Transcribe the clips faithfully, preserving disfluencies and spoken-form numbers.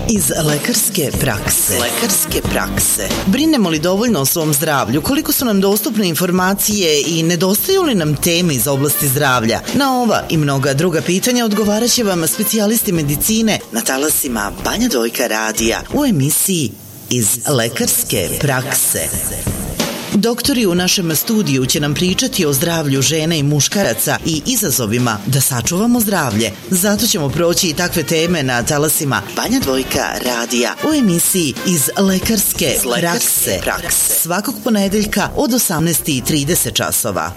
Iz lekarske prakse. Lekarske prakse. Brinemo li dovoljno o svom zdravlju? Koliko su nam dostupne informacije i nedostaju li nam teme iz oblasti zdravlja? Na ova i mnoga druga pitanja odgovarat će vam specijalisti medicine na talasima Banja Dojka radija u emisiji Iz lekarske prakse. Doktori u našem studiju će nam pričati o zdravlju žena i muškaraca i izazovima da sačuvamo zdravlje. Zato ćemo proći i takve teme na talasima Banja Dvojka radija u emisiji Iz lekarske prakse. Svakog ponedeljka od osamnaest i trideset časova.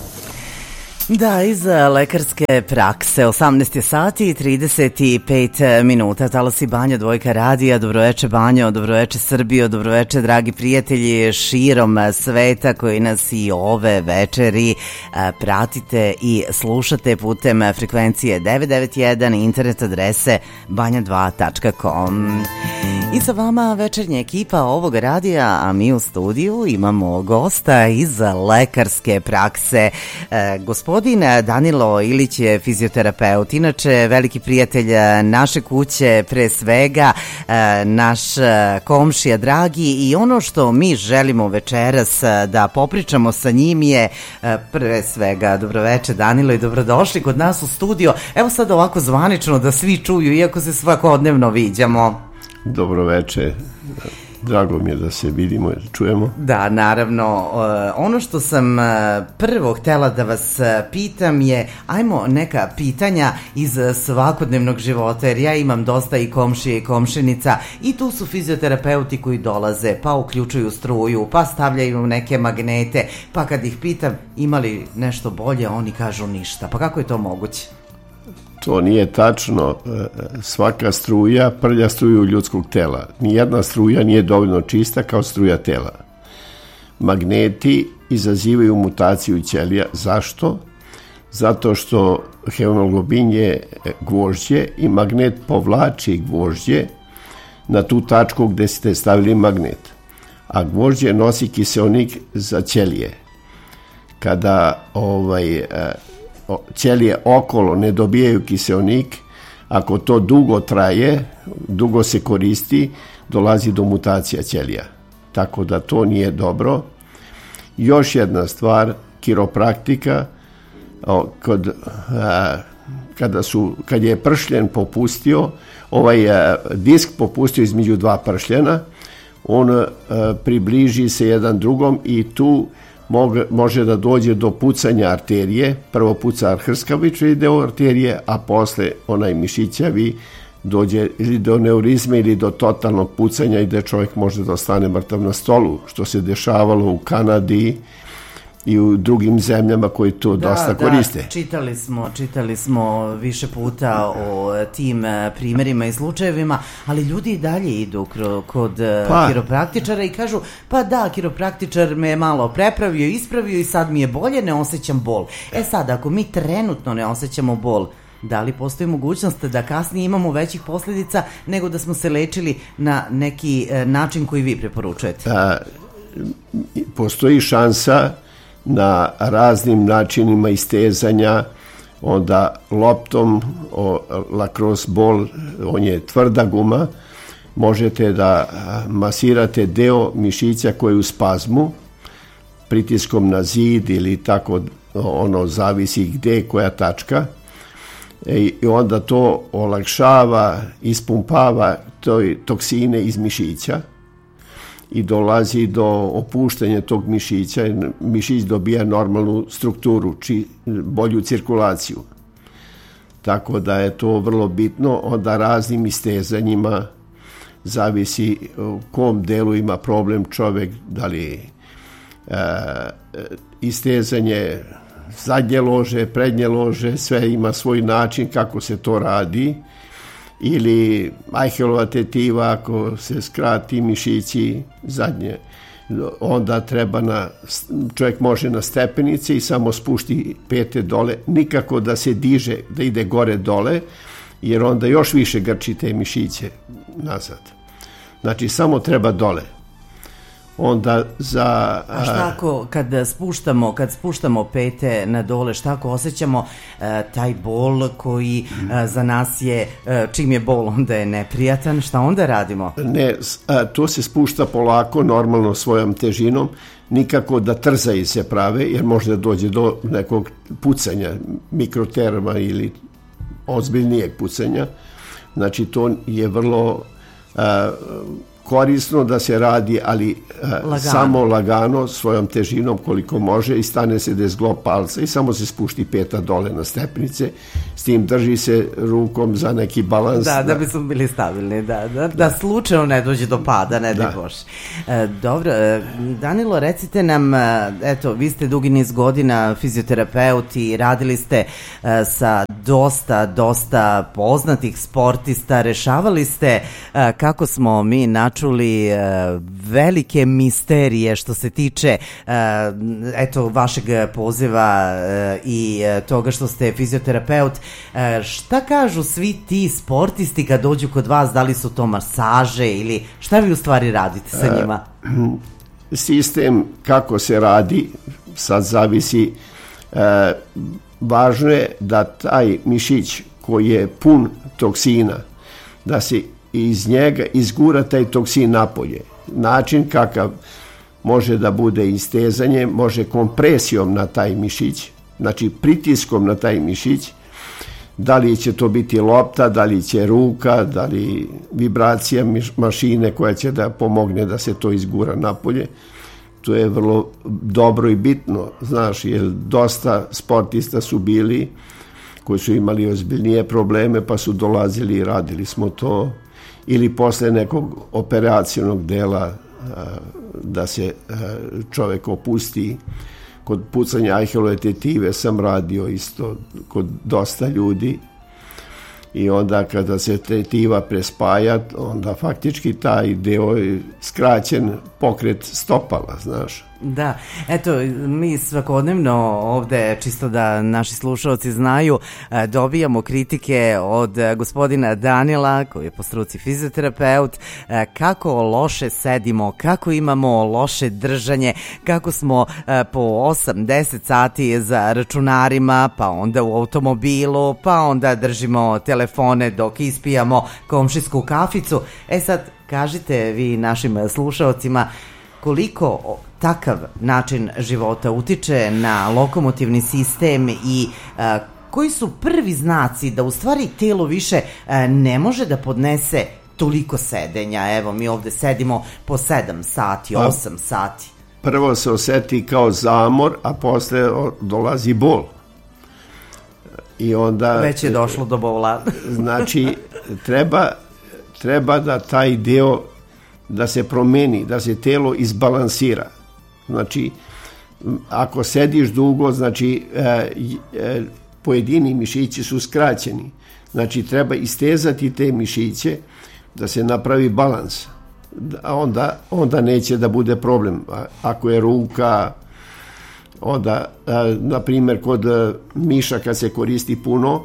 Da, iz lekarske prakse, osamnaest sati i trideset pet minuta, talasi Banja Dvojka radija. Dobroveče Banjo, dobroveče Srbijo, dobroveče dragi prijatelji širom sveta koji nas i ove večeri pratite i slušate putem frekvencije devet devet jedan i internet adrese banja dva tačka com. I sa vama večernja ekipa ovog radija, a mi u studiju imamo gosta iz lekarske prakse. E, gospodin Danilo Ilić je fizioterapeut, inače veliki prijatelj naše kuće, pre svega e, naš komšija dragi, i ono što mi želimo večeras da popričamo sa njim je e, pre svega dobroveče Danilo i dobrodošli kod nas u studio. Evo sad ovako zvanično da svi čuju, iako se svakodnevno viđamo. Dobro veče, drago mi je da se vidimo i čujemo. Da, naravno. Ono što sam prvo htela da vas pitam je, ajmo neka pitanja iz svakodnevnog života, jer ja imam dosta i komšije i komšinica i tu su fizioterapeuti koji dolaze, pa uključuju struju, pa stavljaju neke magnete, pa kad ih pitam ima li nešto bolje, oni kažu ništa. Pa kako je to moguće? To nije tačno. Svaka struja prlja struju ljudskog tela. Nijedna struja nije dovoljno čista kao struja tela. Magneti izazivaju mutaciju ćelija. Zašto? Zato što hemoglobin je gvožđe i magnet povlači gvožđe na tu tačku gde ste stavili magnet. A gvožđe nosi kiseonik za ćelije. Kada ovaj... ćelije okolo ne dobijaju kiseonik, ako to dugo traje, dugo se koristi, dolazi do mutacija ćelija. Tako da to nije dobro. Još jedna stvar, kiropraktika, kod, a, kada su, kad je pršljen popustio, ovaj a, disk popustio između dva pršljena, on a, približi se jedan drugom i tu može da dođe do pucanja arterije. Prvo puca hrskavični deo arterije, a posle onaj mišićavi dođe ili do neurizme ili do totalnog pucanja i da čovjek može da ostane mrtav na stolu, što se dešavalo u Kanadi i u drugim zemljama koji to da, dosta koriste. Da, čitali smo, čitali smo više puta o tim primjerima i slučajevima, ali ljudi i dalje idu kod pa, kiropraktičara i kažu, pa da, kiropraktičar me je malo prepravio, ispravio i sad mi je bolje, ne osjećam bol. E sad, ako mi trenutno ne osjećamo bol, da li postoji mogućnost da kasnije imamo većih posljedica nego da smo se lečili na neki način koji vi preporučujete? A, postoji šansa na raznim načinima istezanja, onda loptom, o, lacrosse ball, on je tvrda guma, možete da masirate deo mišića koji je u spazmu, pritiskom na zid ili tako, ono zavisi gde je koja tačka, i onda to olakšava, ispumpava toj toksine iz mišića i dolazi do opuštanja tog mišića. Mišić dobija normalnu strukturu, či, bolju cirkulaciju. Tako da je to vrlo bitno. Onda raznim istezanjima zavisi u kom delu ima problem čovjek, da li e, istezanje zadnje lože, prednje lože, sve ima svoj način kako se to radi. Ili Eichhellova tetiva, ako se skrati mišići zadnje, onda treba na, čovjek može na stepenice i samo spušti pete dole, nikako da se diže, da ide gore dole, jer onda još više grči te mišiće nazad. Znači, samo treba dole. onda za... A šta ako kad spuštamo, kad spuštamo pete na dole, šta ako osjećamo e, taj bol koji e, za nas je, e, čim je bol onda je neprijatan, šta onda radimo? Ne, a, to se spušta polako, normalno svojom težinom, nikako da trzaji se prave, jer može dođe do nekog pucanja, mikroterma ili ozbiljnijeg pucanja. Znači to je vrlo a, korisno da se radi, ali lagano. Samo lagano, svojom težinom koliko može, i stane se da je zglob palca i samo se spušti peta dole na stepnice, s tim drži se rukom za neki balans. Da, da, da bi smo bili stabilni, da, da, da, da slučajno ne dođe do pada, ne da boš. E, dobro, Danilo, recite nam, eto, vi ste dugi niz godina fizioterapeut i radili ste e, sa dosta, dosta poznatih sportista, rešavali ste e, kako smo mi načuli velike misterije što se tiče eto vašeg poziva i toga što ste fizioterapeut. Šta kažu svi ti sportisti kad dođu kod vas, da li su to masaže ili šta vi u stvari radite sa njima? Sistem kako se radi sad zavisi, važno je da taj mišić koji je pun toksina, da se iz njega izgura taj toksin napolje. Način kakav može da bude istezanje, može kompresijom na taj mišić, znači pritiskom na taj mišić, da li će to biti lopta, da li će ruka, da li vibracija mašine koja će da pomogne da se to izgura napolje. To je vrlo dobro i bitno, znaš, jer dosta sportista su bili koji su imali ozbiljnije probleme pa su dolazili i radili smo to, ili posle nekog operacionog dela da se čovek opusti. Kod pucanja Eichellove tetive sam radio isto kod dosta ljudi i onda kada se tetiva prespaja, onda faktički taj deo je skraćen pokret stopala, znaš. Da, eto, mi svakodnevno ovde, čisto da naši slušalci znaju, dobijamo kritike od gospodina Danila, koji je po struci fizioterapeut, kako loše sedimo, kako imamo loše držanje, kako smo po osam deset sati za računarima, pa onda u automobilu, pa onda držimo telefone dok ispijamo komšijsku kaficu. E sad, kažite vi našim slušalcima, koliko takav način života utiče na lokomotivni sistem i a, koji su prvi znaci da u stvari telo više a, ne može da podnese toliko sedenja? Evo, mi ovde sedimo po sedam sati, osam sati. Prvo se oseti kao zamor, a posle dolazi bol. I onda... Već je došlo do bola. Znači, treba, treba da taj deo da se promeni, da se telo izbalansira. Znači, ako sediš dugo, znači e, e, pojedini mišići su skraćeni. Znači, treba istezati te mišiće da se napravi balans. Onda, onda neće da bude problem. Ako je ruka, onda, a, na primjer, kod miša kad se koristi puno,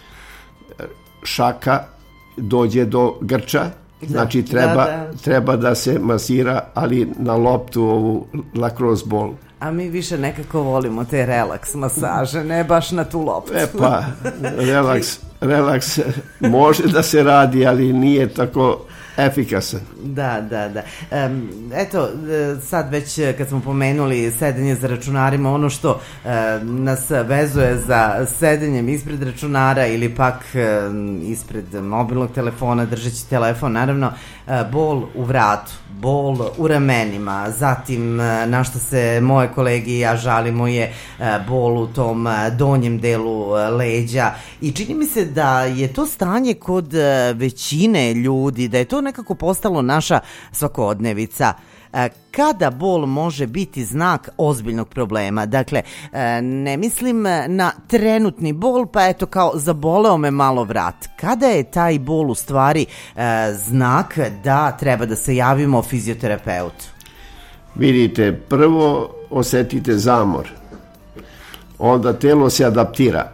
šaka dođe do grča. Znači treba, da, da. treba da se masira, ali na loptu ovu lacrosse ball. A mi više nekako volimo te relaks masaže, ne baš na tu loptu. E pa, relaks, relaks može da se radi, ali nije tako efikasan. Da, da, da. Um, eto, sad već kad smo pomenuli sedenje za računarima, ono što uh, nas vezuje za sedenjem ispred računara ili pak uh, ispred mobilnog telefona, držeći telefon, naravno, uh, bol u vratu, bol u ramenima, zatim uh, na što se moje kolege i ja žalimo je uh, bol u tom uh, donjem delu uh, leđa i čini mi se da je to stanje kod uh, većine ljudi, da je to nekako postalo naša svakodnevica. Kada bol može biti znak ozbiljnog problema? Dakle, ne mislim na trenutni bol, pa eto kao zaboleo me malo vrat. Kada je taj bol u stvari znak da treba da se javimo fizioterapeutu? Vidite, prvo osetite zamor, onda telo se adaptira.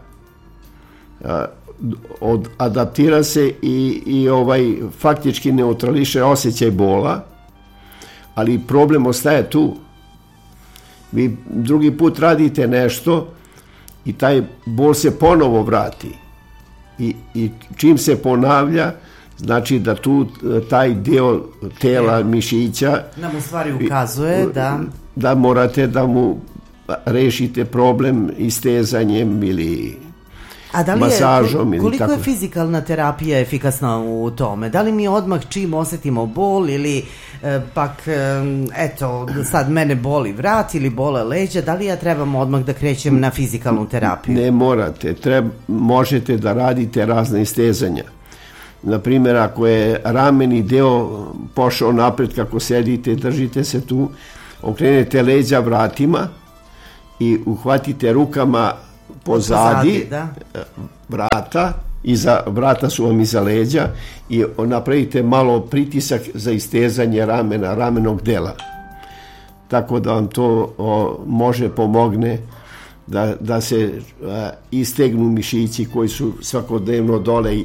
Od, adaptira se i, i ovaj faktički neutrališe osjećaj bola, ali problem ostaje tu. Vi drugi put radite nešto i taj bol se ponovo vrati. I, i čim se ponavlja, znači da tu taj deo tela, mišića nam u stvari ukazuje da da morate da mu rešite problem istezanjem ili A da li masažom. je, koliko ili tako. je fizikalna terapija efikasna u tome? Da li mi odmah čim osetimo bol ili e, pak, e, eto, sad mene boli vrat ili bole leđa, da li ja trebam odmah da krećem na fizikalnu terapiju? Ne morate, treba, možete da radite razne istezanja. Naprimjer, ako je rameni deo pošao napred kako sedite, držite se tu, okrenete leđa vratima i uhvatite rukama pozadi da. vrata, iza, vrata su vam iza leđa i napravite malo pritisak za istezanje ramena, ramenog dela. Tako da vam to o, može pomogne da, da se a, istegnu mišići koji su svakodnevno dole